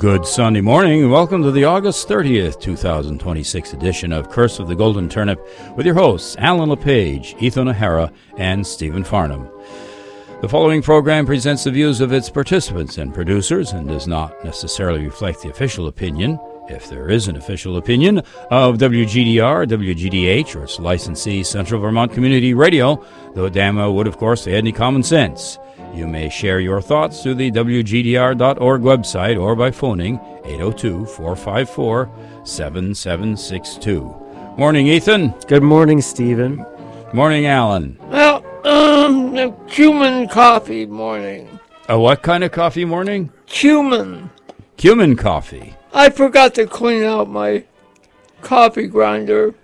Good Sunday morning, and welcome to the August 30th, 2026 edition of Curse of the Golden Turnip with your hosts, Alan LePage, Ethan O'Hara, and Stephen Farnham. The following program presents the views of its participants and producers and does not necessarily reflect the official opinion, if there is an official opinion, of WGDR, WGDH, or its licensee, Central Vermont Community Radio, though damn well would, of course, they had any common sense. You may share your thoughts through the WGDR.org website or by phoning 802-454-7762. Morning, Ethan. Good morning, Stephen. Morning, Alan. Well, cumin coffee morning. A what kind of coffee morning? Cumin. Cumin coffee. I forgot to clean out my coffee grinder.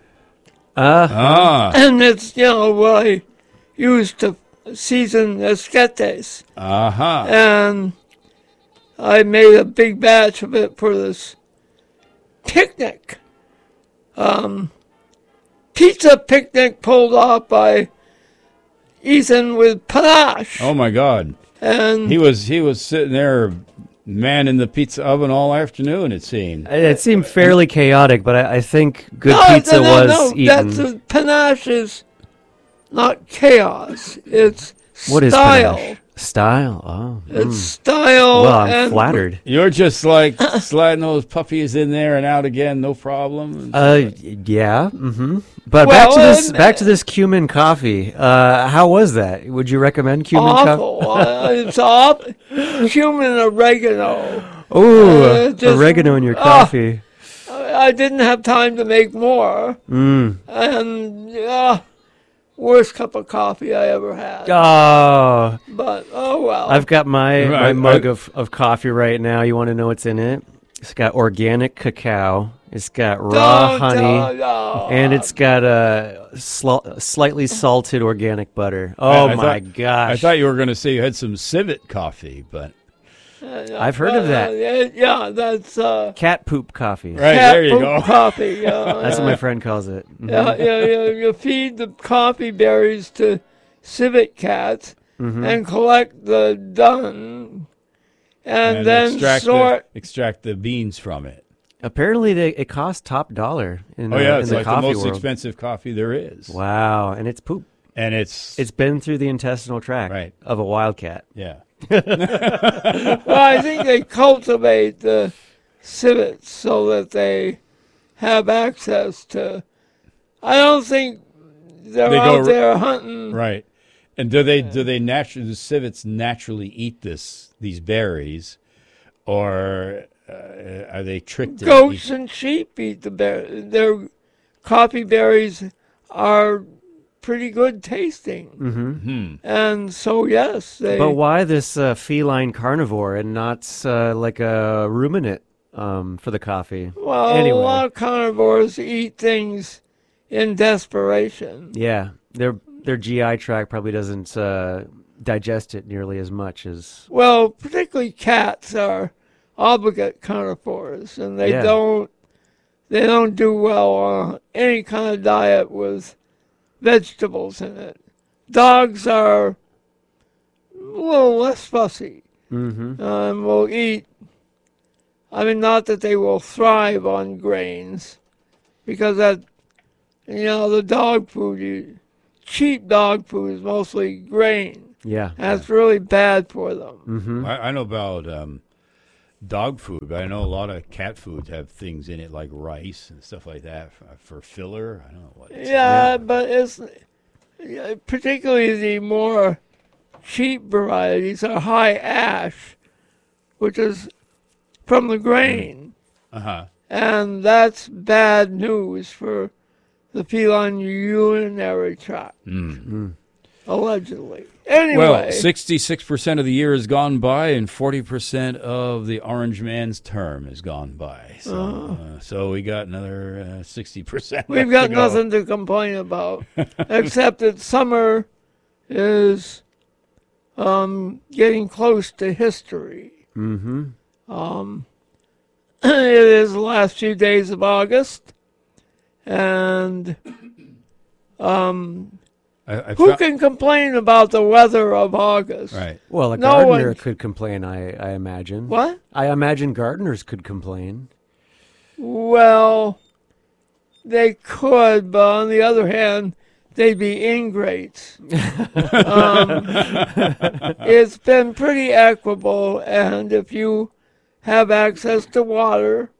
And it's, what I use to season esquetes. And I made a big batch of it for this picnic. Pizza picnic pulled off by Ethan with panache. Oh my God! And he was sitting there, manning the pizza oven all afternoon. It seemed. It seemed fairly chaotic, but I think good pizza was eaten. That's panache is not chaos. It's what style. Is panache? Style. Oh, it's style. Well, I'm flattered. You're just like sliding those puppies in there and out again, no problem. Yeah. Mm-hmm. But well, back to this cumin coffee. How was that? Would you recommend cumin coffee? It's awful. Cumin oregano. Oh, oregano in your coffee. I didn't have time to make more. And worst cup of coffee I ever had. Oh. But, oh well. I've got my mug of coffee right now. You want to know what's in it? It's got organic cacao. It's got raw honey. And it's got a slightly salted organic butter. Oh, my gosh. I thought you were going to say you had some civet coffee, but... I've heard of that. Yeah, that's... cat poop coffee. Right, cat there you poop go. Coffee. That's what my friend calls it. Mm-hmm. Yeah. You feed the coffee berries to civet cats and collect the dung and then extract the beans from it. Apparently, it costs top dollar in it's the like coffee the most world. expensive coffee there is. Wow, and it's poop. And it's been through the intestinal tract of a wildcat. Yeah. Well, I think they cultivate the civets so that they have access to. I don't think they're out there hunting. Right. And do the civets naturally eat these berries, or are they tricked? Goats and sheep eat the berries. Their coffee berries are pretty good tasting. And so, yes. But why this feline carnivore and not like a ruminant for the coffee? Well, anyway. A lot of carnivores eat things in desperation. Yeah, their GI tract probably doesn't digest it nearly as much as... Well, particularly cats are obligate carnivores, and they don't do well on any kind of diet with vegetables in it. Dogs are a little less fussy and will eat. I mean, not that they will thrive on grains, because the dog food, cheap dog food is mostly grain. Yeah. And it's really bad for them. I know about dog food, but I know a lot of cat foods have things in it like rice and stuff like that for filler. I don't know what. But it's particularly the more cheap varieties are high ash, which is from the grain. And that's bad news for the feline urinary tract. Allegedly. Anyway. Well, 66% of the year has gone by, and 40% of the Orange Man's term has gone by. So we got another 60%. We've got nothing to complain about, except that summer is getting close to history. It is the last few days of August, and I Who can complain about the weather of August? Right. Well, a gardener could complain, I imagine. What? I imagine gardeners could complain. Well, they could, but on the other hand, they'd be ingrates. It's been pretty equable, and if you have access to water,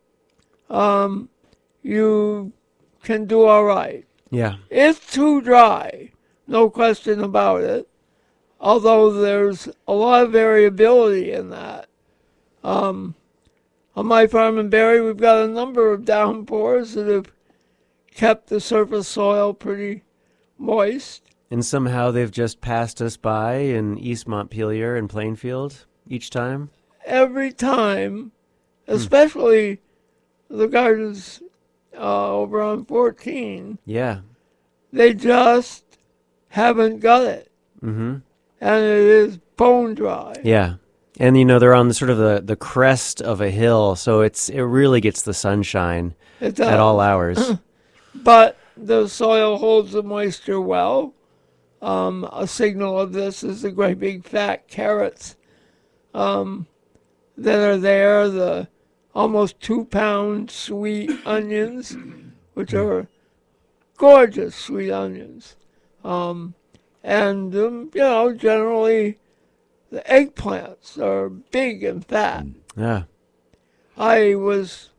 you can do all right. Yeah. It's too dry, no question about it, although there's a lot of variability in that. On my farm in Barre, we've got a number of downpours that have kept the surface soil pretty moist. And somehow they've just passed us by in East Montpelier and Plainfield each time? Every time, especially the gardens over on 14, Yeah. they just haven't got it. Mm-hmm. And it is bone dry. Yeah. And, they're on the sort of the crest of a hill, so it really gets the sunshine It does. at all hours. But the soil holds the moisture well. A signal of this is the great big fat carrots that are there, the almost 2-pound sweet onions, which are gorgeous sweet onions. And generally the eggplants are big and fat. Yeah. I was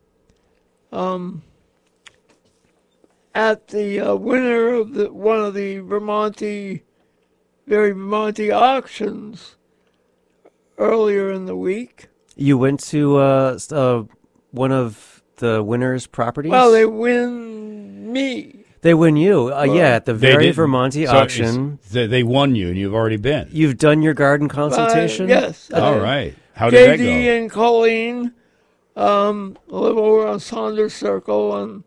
at the winner of one of the Vermonti auctions earlier in the week. You went to one of the winners' properties? Well, they win me. They win you. At the very Vermonti auction. They won you, and you've already been. You've done your garden consultation? Yes. All right. How did that go? JD and Colleen live over on Saunders Circle, and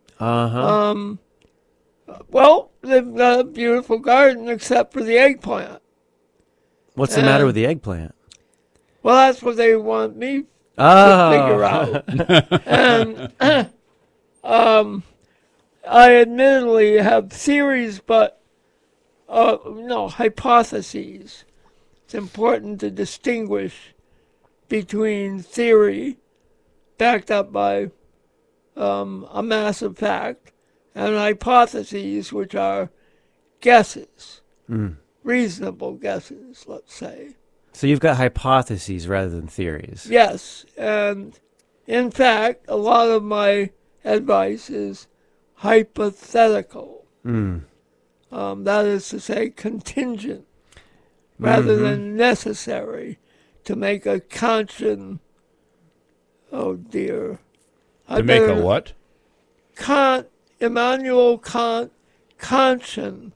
well, they've got a beautiful garden except for the eggplant. What's the matter with the eggplant? Well, that's what they want me to figure out. And I admittedly have theories, but no, hypotheses. It's important to distinguish between theory backed up by a massive fact and hypotheses, which are guesses, reasonable guesses, let's say. So you've got hypotheses rather than theories. Yes, and in fact, a lot of my advice is hypothetical. That is to say, contingent, rather than necessary to make a conscious. Oh dear. To make a what? Immanuel Kant, Kantian,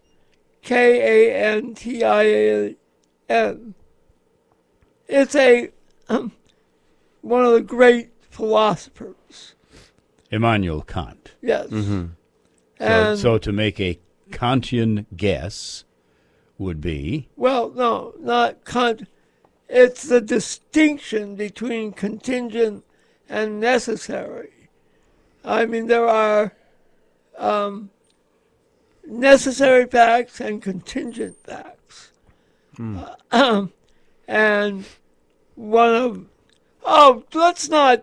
Kantian. It's one of the great philosophers. Immanuel Kant. Yes. So to make a Kantian guess would be? Well, no, not Kant. It's the distinction between contingent and necessary. I mean, there are necessary facts and contingent facts. And one of... Oh, let's not...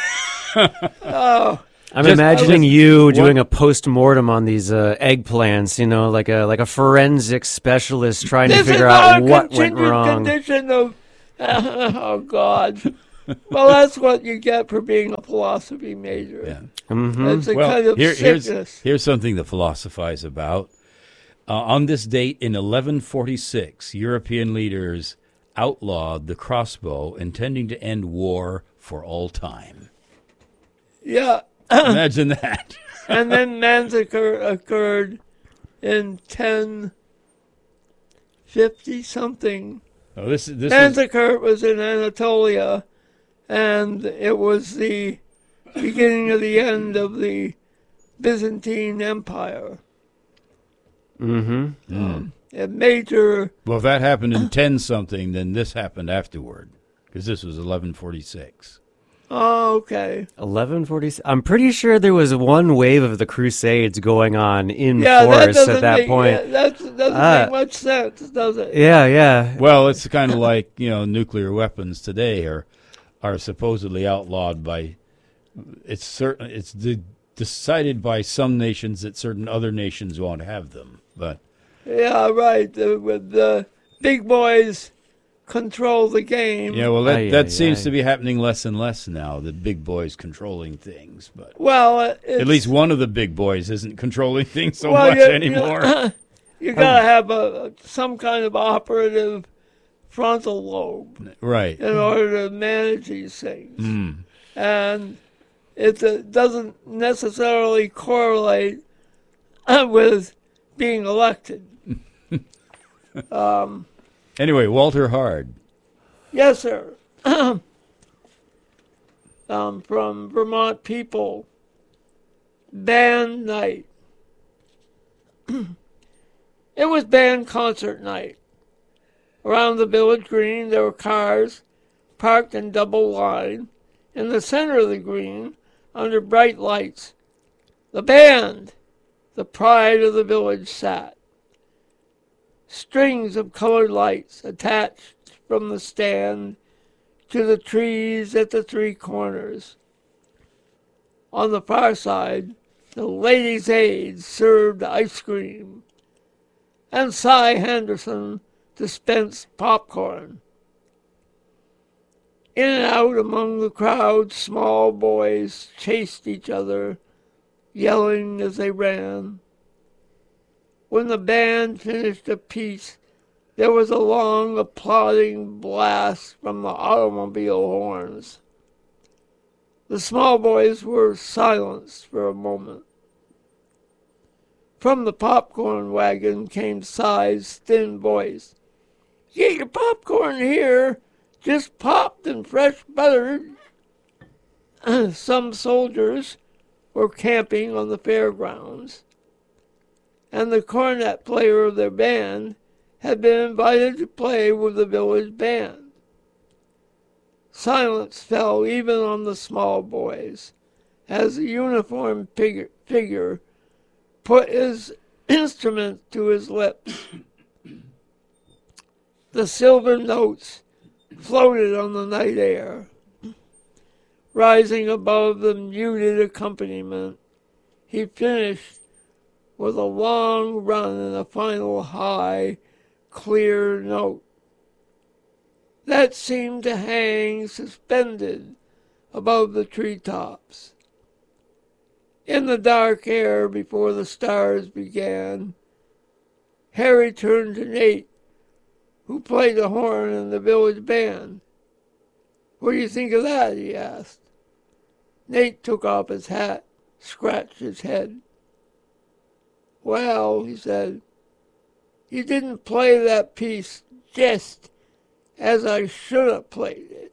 I'm imagining you doing a post-mortem on these eggplants, like a forensic specialist trying to figure out what went wrong. Condition of... oh, God. Well, that's what you get for being a philosophy major. Yeah. It's a kind of sickness. Here's something to philosophize about. On this date in 1146, European leaders outlawed the crossbow, intending to end war for all time. Yeah. Imagine that. And then massacre occurred in 1050-something. Oh, this Massacre was in Anatolia, and it was the beginning of the end of the Byzantine Empire. A major... Well, if that happened in 10-something, then this happened afterward, because this was 1146. Oh, okay. 1146. I'm pretty sure there was one wave of the Crusades going on in Yeah, force at that point. Yeah, that doesn't make much sense, does it? Yeah. Well, it's kind of like, nuclear weapons today are supposedly outlawed by. It's decided by some nations that certain other nations won't have them, but. Yeah, right. With the big boys control the game. Yeah, well, that seems to be happening less and less now, the big boys controlling things. But at least one of the big boys isn't controlling things so much anymore. You got to have some kind of operative frontal lobe. Right. In order to manage these things. And it doesn't necessarily correlate with being elected. Anyway, Walter Hard. Yes, sir. From Vermont People. Band night. It was band concert night. Around the village green there were cars parked in double line. In the center of the green, under bright lights, the band, the pride of the village, sat. Strings of colored lights attached from the stand to the trees at the three corners. On the far side, the ladies' aid served ice cream, and Cy Henderson dispensed popcorn. In and out among the crowd, small boys chased each other, yelling as they ran. When the band finished a piece, there was a long applauding blast from the automobile horns. The small boys were silenced for a moment. From the popcorn wagon came Cy's thin voice. "Get your popcorn here, just popped and fresh buttered." Some soldiers were camping on the fairgrounds, and the cornet player of their band had been invited to play with the village band. Silence fell even on the small boys as the uniformed figure put his instrument to his lips. The silver notes floated on the night air. Rising above the muted accompaniment, he finished with a long run and a final high, clear note that seemed to hang suspended above the treetops. In the dark air before the stars began, Harry turned to Nate, who played the horn in the village band. "What do you think of that?" he asked. Nate took off his hat, scratched his head. "Well," he said, "you didn't play that piece just as I should have played it."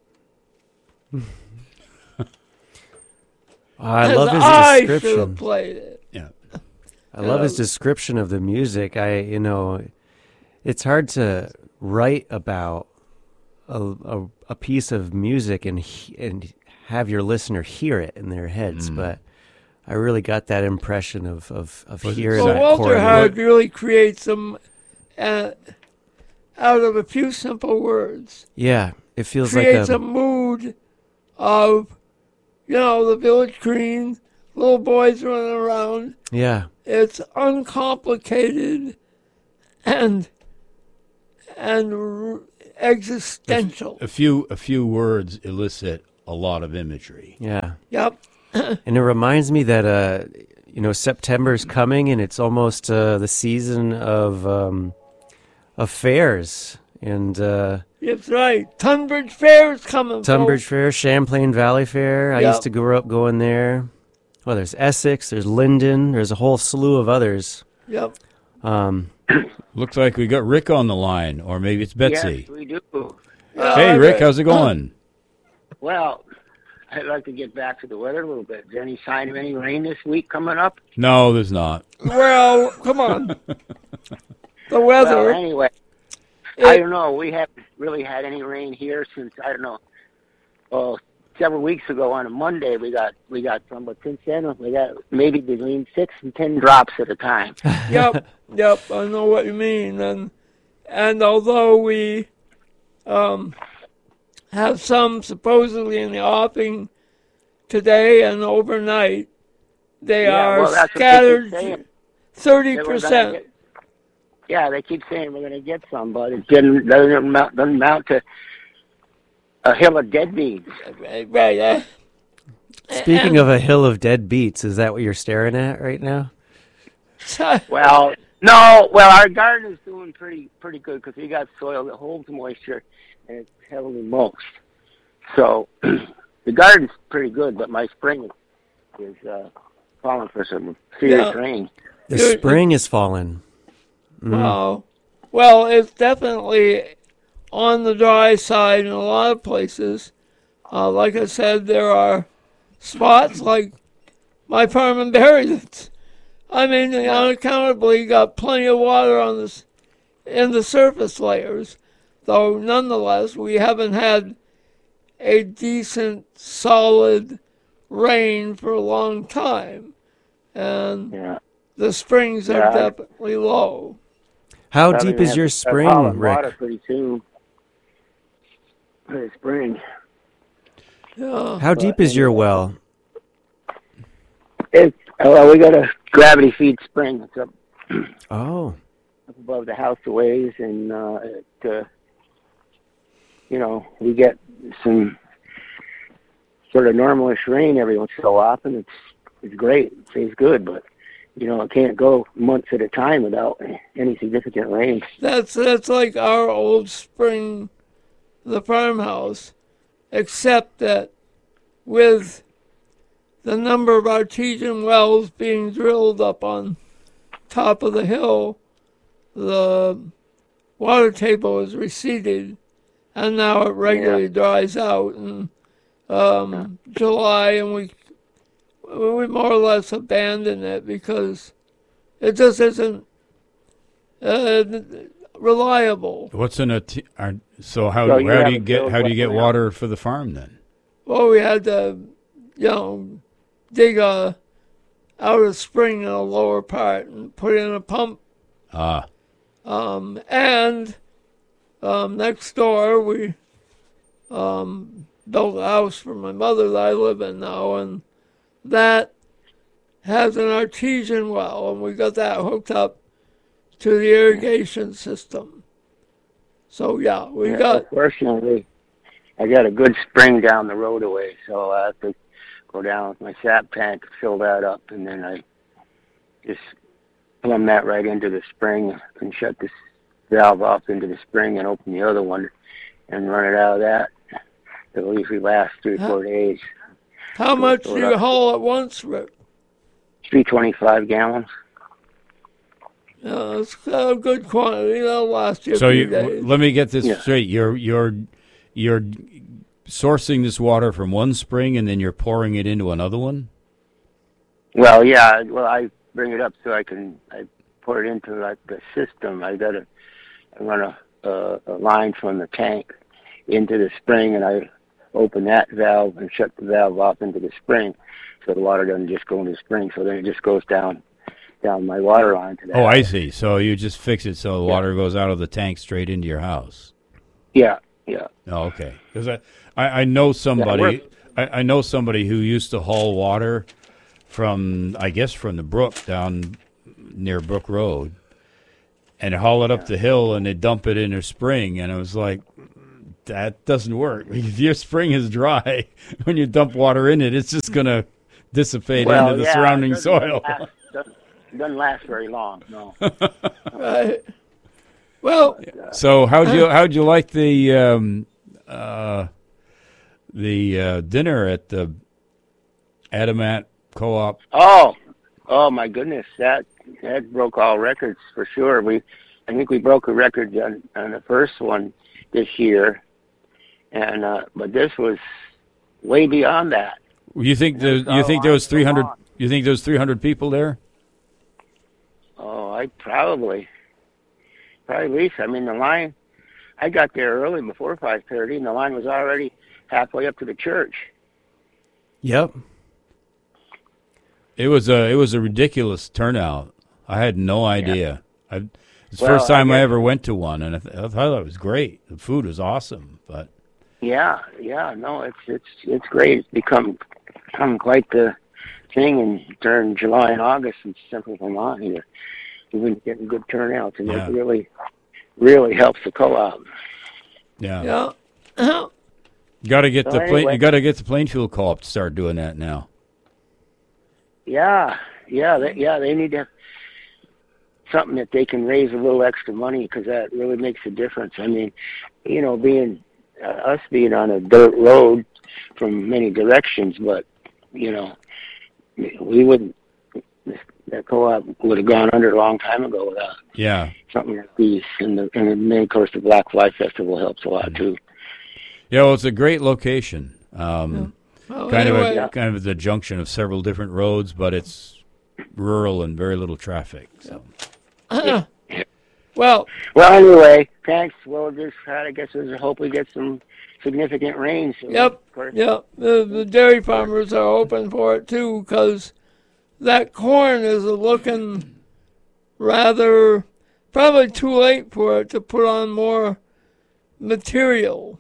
I love his description. I should have played it. Yeah. I love his description of the music. It's hard to write about a piece of music and have your listener hear it in their heads, but I really got that impression of hearing that chord. Walter Hard really creates them out of a few simple words. Yeah, it feels creates like a mood of, the village green, little boys running around. Yeah. It's uncomplicated and existential. A few words elicit a lot of imagery. Yeah. Yep. And it reminds me that September's coming, and it's almost the season of fairs, and that's right. Tunbridge Fair is coming. Tunbridge Fair, Champlain Valley Fair. I used to grow up going there. Well, there's Essex, there's Linden, there's a whole slew of others. Yep. Looks like we got Rick on the line, or maybe it's Betsy. Yes, we do. Hey, Rick, how's it going? Well, I'd like to get back to the weather a little bit. Is there any sign of any rain this week coming up? No, there's not. Well, come on. The weather. Well, anyway, I don't know. We haven't really had any rain here since, several weeks ago on a Monday we got some, but since then we got maybe between 6 and 10 drops at a time. Yep. I know what you mean, and although we have some supposedly in the offing today and overnight, they are scattered 30%. Yeah, they keep saying we're going to get some, but it doesn't amount to a hill of dead beats. Right. Speaking of a hill of dead beets, is that what you're staring at right now? Well, no. Well, our garden is doing pretty good because we got soil that holds moisture and it's heavily mulched. So the garden's pretty good, but my spring is falling for some serious rain. The spring is falling. Wow. Well, it's definitely on the dry side in a lot of places. Like I said, there are spots like my farm in Barrie that's, unaccountably got plenty of water in the surface layers, though nonetheless we haven't had a decent, solid rain for a long time. And the springs are definitely low. How deep is your spring, Rick? Water pretty soon. For the spring. Yeah. How deep is your well? We got a gravity feed spring. It's up above the house a ways, and we get some sort of normalish rain every once so often. It's great. It stays good, but it can't go months at a time without any significant rain. That's like our old spring, the farmhouse, except that with the number of artesian wells being drilled up on top of the hill, the water table is receded, and now it regularly dries out in July, and we more or less abandon it because it just isn't reliable. What's in so how do you get water for the farm then? Well, we had to, dig out a spring in a lower part and put in a pump. And next door we built a house for my mother that I live in now, and that has an artesian well, and we got that hooked up to the irrigation system. So Fortunately, I got a good spring down the road away, so I have to go down with my sap tank, fill that up, and then I just plumb that right into the spring and shut this valve off into the spring and open the other one and run it out of that. It'll usually last 3-4 days. How much do you haul at once, Rick? 325 gallons. Yeah, it's a good quantity. That'll last you a few days. Let me get this straight. You're sourcing this water from one spring and then you're pouring it into another one? Well, yeah. Well, I bring it up so I pour it into the system. I run a line from the tank into the spring, and I open that valve and shut the valve off into the spring, so the water doesn't just go into the spring. So then it just goes down my water line to that. Oh, I see. So you just fix it so the water goes out of the tank straight into your house. Yeah. Oh, okay. Because I know somebody. I know somebody who used to haul water from the brook down near Brook Road, and haul it up the hill, and they dump it in a spring, and it was like, that doesn't work. If your spring is dry, when you dump water in it, it's just going to dissipate into the surrounding soil. It doesn't last very long, no. Right. Well, so how'd you like the dinner at the Adamant Co-op? Oh my goodness, that broke all records for sure. I think we broke a record on the first one this year, and but this was way beyond that. You think there was 300? You think there was 300 people there? Oh, I probably at least. I mean, the line. I got there early before 5:30, and the line was already halfway up to the church. Yep. It was a ridiculous turnout. I had no idea. It's the first time I ever went to one, and I thought it was great. The food was awesome, but yeah, no, it's great. It's become quite the thing, and during July and August in Central Vermont here, we've been getting good turnouts, and it really helps the co-op. Yeah. You got to get the Plainfield Co-op to start doing that now. Yeah, they need to have something that they can raise a little extra money, because that really makes a difference. I mean, being on a dirt road from many directions, but we wouldn't. That co-op would have gone under a long time ago without something like these, and then of course the Black Fly Festival helps a lot too. Yeah, well, it's a great location. Kind of the junction of several different roads, but it's rural and very little traffic. So. Well, anyway, thanks. Well, I guess there's a hope we get some significant rain soon. Yep. The dairy farmers are hoping for it too, because that corn is looking rather probably too late for it to put on more material.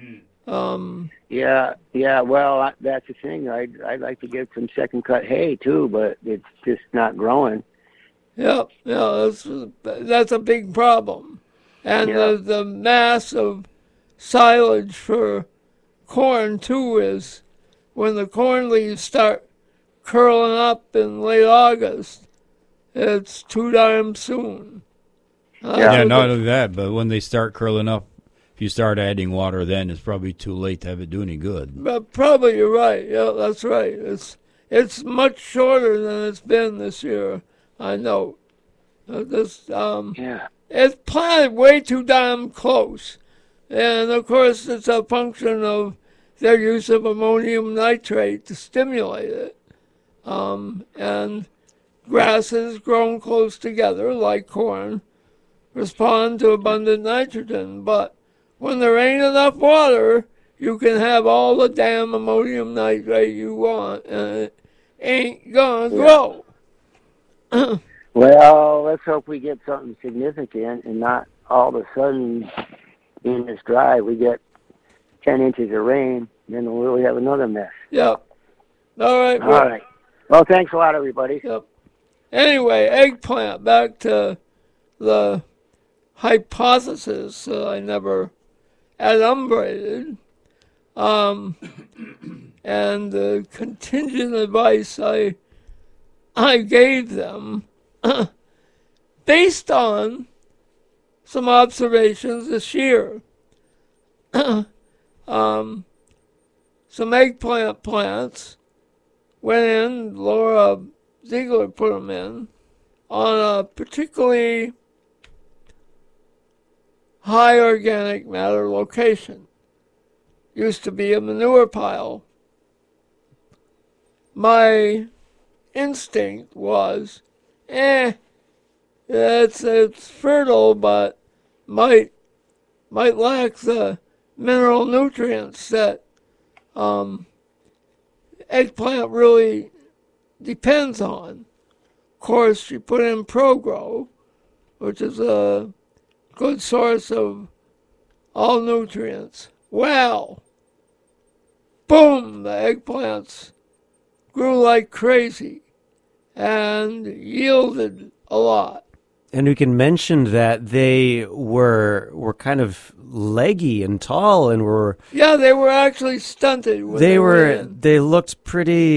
Yeah. Well, that's the thing. I'd like to get some second cut hay too, but it's just not growing. Yeah, that's a big problem, and the mass of silage for corn too is when the corn leaves start curling up in late August. It's too darn soon. Not only that, but when they start curling up, if you start adding water, then it's probably too late to have it do any good. But probably you're right. Yeah, that's right. It's much shorter than it's been this year. I know. It's planted way too damn close. And, of course, it's a function of their use of ammonium nitrate to stimulate it. And grasses grown close together, like corn, respond to abundant nitrogen. But when there ain't enough water, you can have all the damn ammonium nitrate you want, and it ain't gonna grow. Well, let's hope we get something significant, and not all of a sudden, being this dry, we get 10 inches of rain, and then we'll really have another mess. Yep. All right. Well, thanks a lot, everybody. Yep. Anyway, eggplant, back to the hypothesis that I never adumbrated, and the contingent advice I gave them based on some observations this year. Some eggplant plants went in, Laura Ziegler put them in, on a particularly high organic matter location. Used to be a manure pile. My instinct was, it's fertile, but might lack the mineral nutrients that eggplant really depends on. Of course, you put in ProGrow, which is a good source of all nutrients. Well, boom, the eggplants grew like crazy and yielded a lot. And we can mention that they were kind of leggy and tall, and were they were actually stunted when they looked pretty